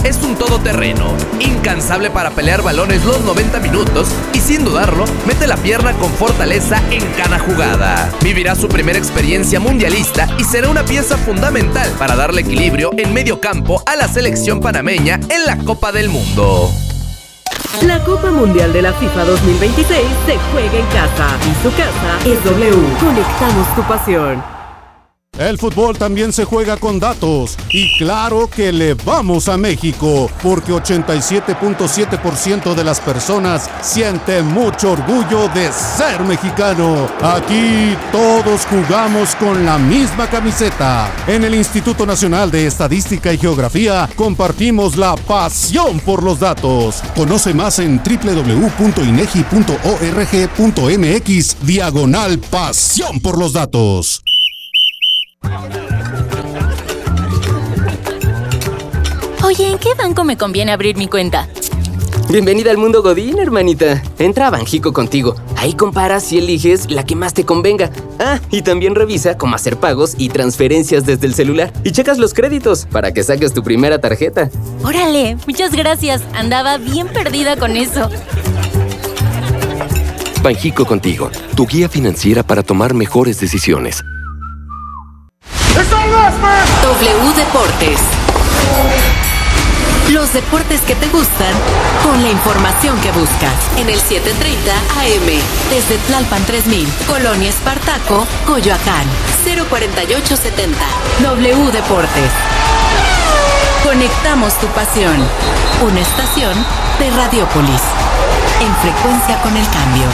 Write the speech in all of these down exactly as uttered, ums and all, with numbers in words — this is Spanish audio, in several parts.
es un todoterreno, incansable para pelear balones los noventa minutos y sin dudarlo, mete la pierna con fortaleza en cada jugada. Vivirá su primera experiencia mundialista y será una pieza fundamental para darle equilibrio en medio campo a la selección panameña en la Copa del Mundo. La Copa Mundial de la FIFA dos mil veintiséis se juega en casa y su casa es W. Conectamos tu pasión. El fútbol también se juega con datos y claro que le vamos a México porque ochenta y siete punto siete por ciento de las personas siente mucho orgullo de ser mexicano. Aquí todos jugamos con la misma camiseta. En el Instituto Nacional de Estadística y Geografía compartimos la pasión por los datos. Conoce más en doble u doble u doble u punto inegi punto org punto mx diagonal pasión por los datos. Oye, ¿en qué banco me conviene abrir mi cuenta? Bienvenida al mundo Godín, hermanita. Entra a Banjico contigo. Ahí comparas y eliges la que más te convenga. Ah, y también revisa cómo hacer pagos y transferencias desde el celular. Y checas los créditos para que saques tu primera tarjeta. ¡Órale! Muchas gracias. Andaba bien perdida con eso. Banjico contigo, tu guía financiera para tomar mejores decisiones. W Deportes. Los deportes que te gustan con la información que buscas. En el setecientos treinta A M. Desde Tlalpan tres mil, Colonia Espartaco, Coyoacán. cero cuarenta y ocho setenta. W Deportes. Conectamos tu pasión. Una estación de Radiópolis. En frecuencia con el cambio.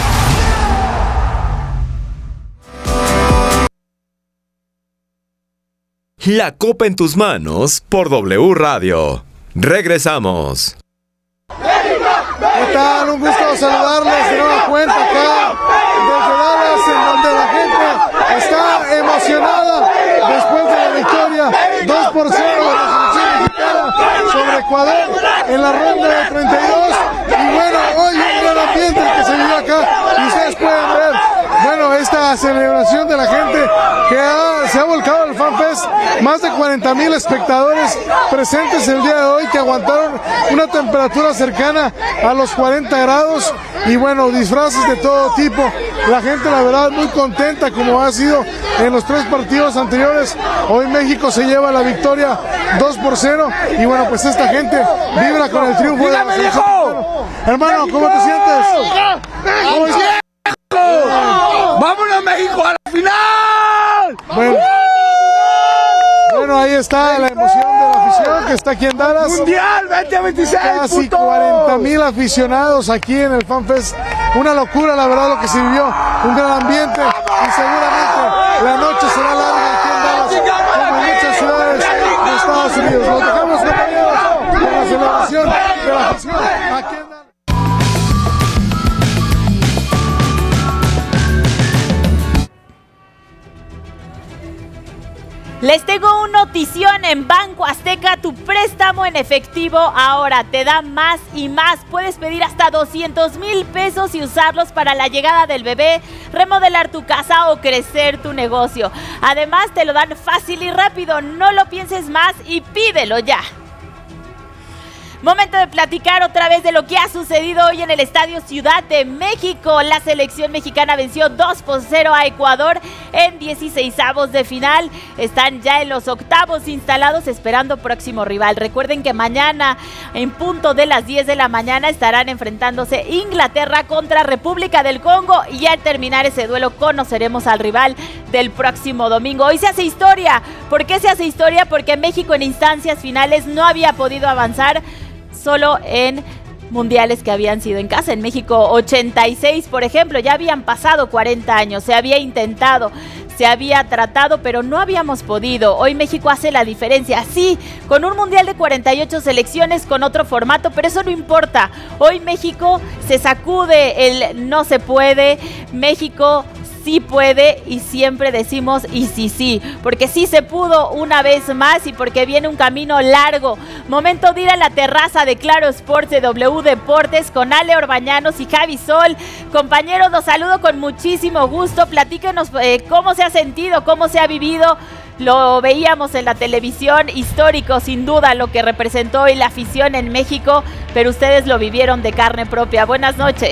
La Copa en tus manos por W Radio. Regresamos. ¿Qué tal? Un gusto saludarles de nueva cuenta acá desde Dallas, en donde la gente está emocionada después de la victoria dos por cero de la selección mexicana sobre Ecuador en la ronda de treinta y dos. Y bueno, hoy un gran ambiente que se vive acá y ustedes pueden ver, bueno, esta celebración de la gente que ha, se ha volcado al FanFest. Más de cuarenta mil espectadores presentes el día de hoy que aguantaron una temperatura cercana a los cuarenta grados y bueno, disfraces de todo tipo. La gente, la verdad, muy contenta como ha sido en los tres partidos anteriores. Hoy México se lleva la victoria dos por cero y bueno, pues esta gente vibra con el triunfo de la selección. Hermano, ¿cómo te sientes? ¿Cómo te sientes? ¡Vámonos México a la final! Bueno, bueno, ahí está la emoción de la afición que está aquí en Dallas. Mundial veinte veintiséis. Casi cuarenta mil aficionados aquí en el FanFest. Una locura, la verdad, lo que se vivió. Un gran ambiente y seguramente la noche será larga aquí en Dallas, como en muchas ciudades de Estados Unidos. Nos dejamos, compañeros, con la celebración de la afición aquí en Dallas. Les tengo una notición en Banco Azteca, tu préstamo en efectivo ahora te da más y más. Puedes pedir hasta doscientos mil pesos y usarlos para la llegada del bebé, remodelar tu casa o crecer tu negocio. Además te lo dan fácil y rápido, no lo pienses más y pídelo ya. Momento de platicar otra vez de lo que ha sucedido hoy en el Estadio Ciudad de México. La selección mexicana venció dos por cero a Ecuador en dieciseisavos de final. Están ya en los octavos instalados esperando próximo rival. Recuerden que mañana en punto de las diez de la mañana estarán enfrentándose Inglaterra contra República del Congo y al terminar ese duelo conoceremos al rival del próximo domingo. Hoy se hace historia. ¿Por qué se hace historia? Porque México en instancias finales no había podido avanzar solo en mundiales que habían sido en casa. En México ochenta y seis, por ejemplo, ya habían pasado cuarenta años, se había intentado, se había tratado, pero no habíamos podido. Hoy México hace la diferencia, sí, con un mundial de cuarenta y ocho selecciones, con otro formato, pero eso no importa. Hoy México se sacude el no se puede, México sí puede y siempre decimos y sí, sí, porque sí se pudo una vez más y porque viene un camino largo. Momento de ir a la terraza de Claro Sports de W Deportes con Ale Orbañanos y Javi Sol. Compañeros, los saludo con muchísimo gusto. Platíquenos eh, cómo se ha sentido, cómo se ha vivido. Lo veíamos en la televisión, histórico sin duda lo que representó hoy la afición en México, pero ustedes lo vivieron de carne propia. Buenas noches.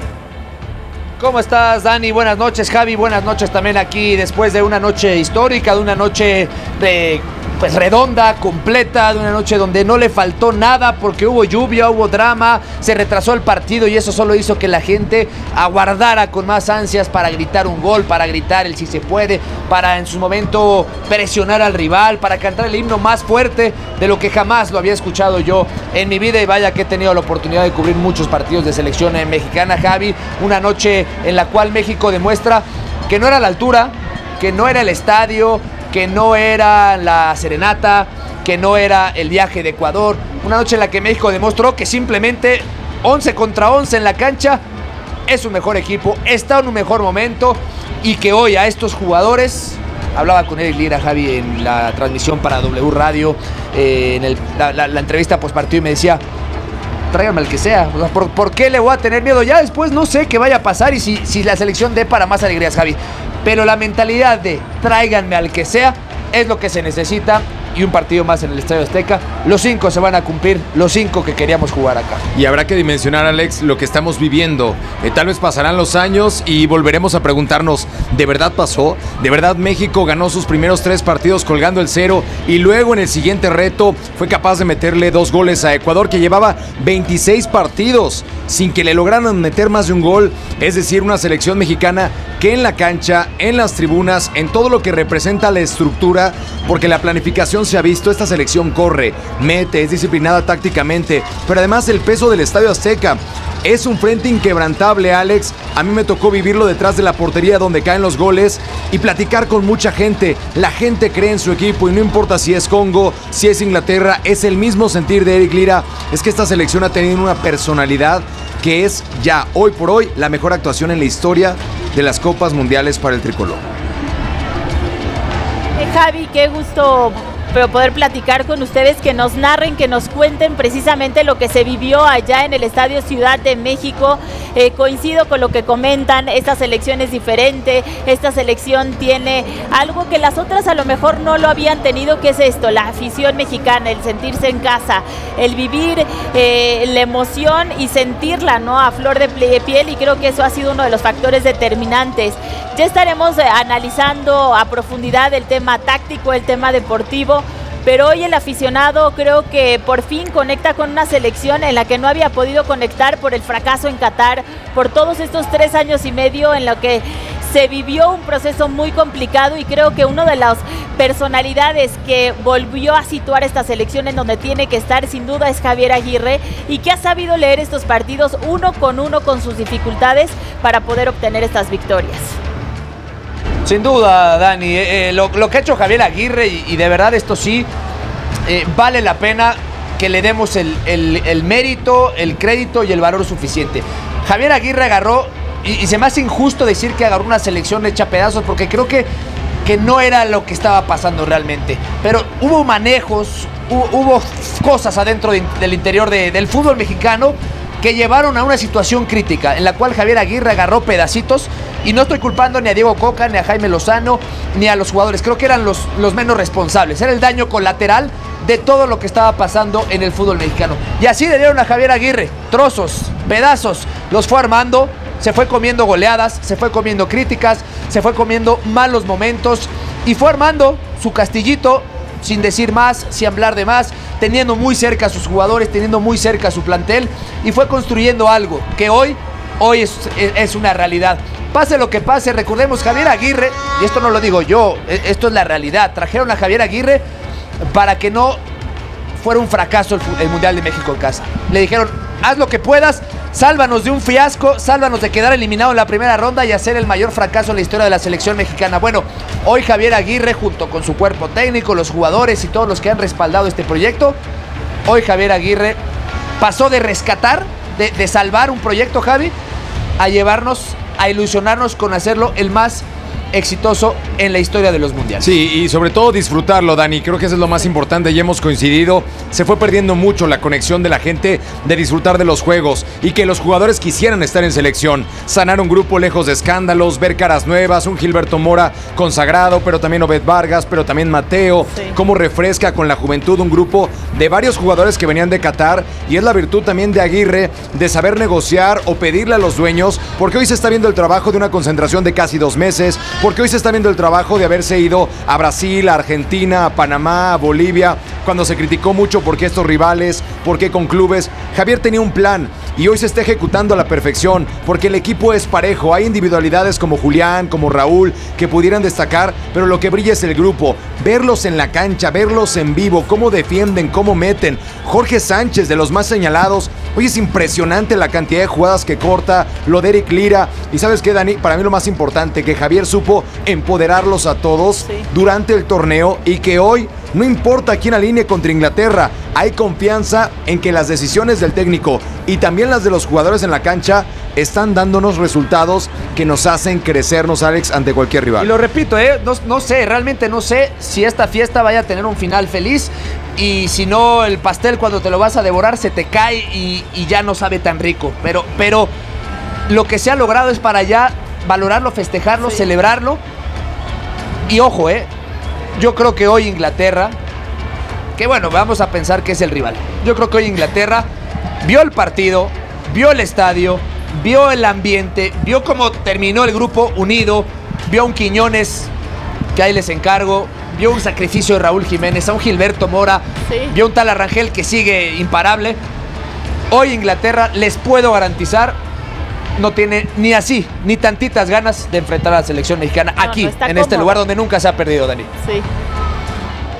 ¿Cómo estás, Dani? Buenas noches, Javi. Buenas noches también aquí después de una noche histórica, de una noche de, pues, redonda, completa, de una noche donde no le faltó nada porque hubo lluvia, hubo drama, se retrasó el partido y eso solo hizo que la gente aguardara con más ansias para gritar un gol, para gritar el si se puede, para en su momento presionar al rival, para cantar el himno más fuerte de lo que jamás lo había escuchado yo en mi vida. Y vaya que he tenido la oportunidad de cubrir muchos partidos de selección mexicana, Javi. Una noche en la cual México demuestra que no era la altura, que no era el estadio, que no era la serenata, que no era el viaje de Ecuador. Una noche en la que México demostró que simplemente once contra once en la cancha es un mejor equipo, está en un mejor momento y que hoy a estos jugadores... Hablaba con Eric Lira, Javi, en la transmisión para W Radio, eh, en el, la, la, la entrevista postpartido, y me decía, tráigame al que sea. O sea, ¿por, ¿por qué le voy a tener miedo? Ya después no sé qué vaya a pasar y si, si la selección dé para más alegrías, Javi. Pero la mentalidad de tráiganme al que sea es lo que se necesita. Y un partido más en el Estadio Azteca. Los cinco se van a cumplir, los cinco que queríamos jugar acá. Y habrá que dimensionar, Alex, lo que estamos viviendo. Eh, tal vez pasarán los años y volveremos a preguntarnos, ¿de verdad pasó? ¿De verdad México ganó sus primeros tres partidos colgando el cero y luego en el siguiente reto fue capaz de meterle dos goles a Ecuador, que llevaba veintiséis partidos sin que le lograran meter más de un gol? Es decir, una selección mexicana que en la cancha, en las tribunas, en todo lo que representa la estructura, porque la planificación se ha visto, esta selección corre, mete, es disciplinada tácticamente, pero además el peso del Estadio Azteca es un frente inquebrantable, Alex. A mí me tocó vivirlo detrás de la portería donde caen los goles y platicar con mucha gente. La gente cree en su equipo y no importa si es Congo, si es Inglaterra, es el mismo sentir de Eric Lira. Es que esta selección ha tenido una personalidad que es ya hoy por hoy la mejor actuación en la historia de las Copas Mundiales para el tricolor. Eh, Javi, qué gusto pero poder platicar con ustedes, que nos narren, que nos cuenten precisamente lo que se vivió allá en el Estadio Ciudad de México. Eh, coincido con lo que comentan, esta selección es diferente, esta selección tiene algo que las otras a lo mejor no lo habían tenido, que es esto, la afición mexicana, el sentirse en casa, el vivir eh, la emoción y sentirla, ¿no?, a flor de piel, y creo que eso ha sido uno de los factores determinantes. Ya estaremos eh, analizando a profundidad el tema táctico, el tema deportivo, pero hoy el aficionado creo que por fin conecta con una selección en la que no había podido conectar por el fracaso en Qatar, por todos estos tres años y medio en lo que se vivió un proceso muy complicado, y creo que una de las personalidades que volvió a situar esta selección en donde tiene que estar sin duda es Javier Aguirre, y que ha sabido leer estos partidos uno con uno con sus dificultades para poder obtener estas victorias. Sin duda, Dani, eh, lo, lo que ha hecho Javier Aguirre, y, y de verdad esto sí, eh, vale la pena que le demos el, el, el mérito, el crédito y el valor suficiente. Javier Aguirre agarró, y, y se me hace injusto decir que agarró una selección hecha pedazos, porque creo que, que no era lo que estaba pasando realmente. Pero hubo manejos, hubo, hubo cosas adentro de, del interior de, del fútbol mexicano que llevaron a una situación crítica en la cual Javier Aguirre agarró pedacitos, y no estoy culpando ni a Diego Coca, ni a Jaime Lozano, ni a los jugadores. Creo que eran los, los menos responsables. Era el daño colateral de todo lo que estaba pasando en el fútbol mexicano. Y así le dieron a Javier Aguirre trozos, pedazos, los fue armando, se fue comiendo goleadas, se fue comiendo críticas, se fue comiendo malos momentos, y fue armando su castillito sin decir más, sin hablar de más, teniendo muy cerca a sus jugadores, teniendo muy cerca a su plantel, y fue construyendo algo que hoy, hoy es, es, es una realidad. Pase lo que pase, recordemos, Javier Aguirre, y esto no lo digo yo, esto es la realidad, trajeron a Javier Aguirre para que no fuera un fracaso el, el Mundial de México en casa. Le dijeron, haz lo que puedas, sálvanos de un fiasco, sálvanos de quedar eliminado en la primera ronda y hacer el mayor fracaso en la historia de la selección mexicana. Bueno, hoy Javier Aguirre, junto con su cuerpo técnico, los jugadores y todos los que han respaldado este proyecto, hoy Javier Aguirre pasó de rescatar, de, de salvar un proyecto, Javi, a llevarnos a ilusionarnos con hacerlo el más exitoso en la historia de los mundiales. Sí, y sobre todo disfrutarlo, Dani. Creo que eso es lo más importante y hemos coincidido. Se fue perdiendo mucho la conexión de la gente de disfrutar de los juegos y que los jugadores quisieran estar en selección. Sanar un grupo lejos de escándalos, ver caras nuevas, un Gilberto Mora consagrado, pero también Obed Vargas, pero también Mateo. Sí. Cómo refresca con la juventud un grupo de varios jugadores que venían de Qatar, y es la virtud también de Aguirre de saber negociar o pedirle a los dueños, porque hoy se está viendo el trabajo de una concentración de casi dos meses, porque hoy se está viendo el trabajo de haberse ido a Brasil, a Argentina, a Panamá, a Bolivia, cuando se criticó mucho por qué estos rivales, por qué con clubes. Javier tenía un plan y hoy se está ejecutando a la perfección, porque el equipo es parejo. Hay individualidades como Julián, como Raúl, que pudieran destacar, pero lo que brilla es el grupo. Verlos en la cancha, verlos en vivo, cómo defienden, cómo meten. Jorge Sánchez, de los más señalados. Hoy es impresionante la cantidad de jugadas que corta, lo de Eric Lira. Y ¿sabes qué, Dani? Para mí lo más importante, que Javier supo empoderarlos a todos sí. durante el torneo, y que hoy no importa quién alinee contra Inglaterra, hay confianza en que las decisiones del técnico y también las de los jugadores en la cancha están dándonos resultados que nos hacen crecernos, Alex, ante cualquier rival. Y lo repito, ¿eh? no, no sé, realmente no sé si esta fiesta vaya a tener un final feliz, y si no, el pastel cuando te lo vas a devorar se te cae y, y ya no sabe tan rico. Pero, pero lo que se ha logrado es para ya valorarlo, festejarlo, sí. celebrarlo. Y ojo, ¿eh? Yo creo que hoy Inglaterra, que bueno, vamos a pensar que es el rival. Yo creo que hoy Inglaterra vio el partido, vio el estadio, vio el ambiente, vio cómo terminó el grupo unido, vio a un Quiñones, que ahí les encargo, vio un sacrificio de Raúl Jiménez, a un Gilberto Mora, sí. vio un tal Arrangel que sigue imparable. Hoy Inglaterra, les puedo garantizar, no tiene ni así, ni tantitas ganas de enfrentar a la selección mexicana no, aquí, no en cómodo. Este lugar donde nunca se ha perdido, Dani. Sí.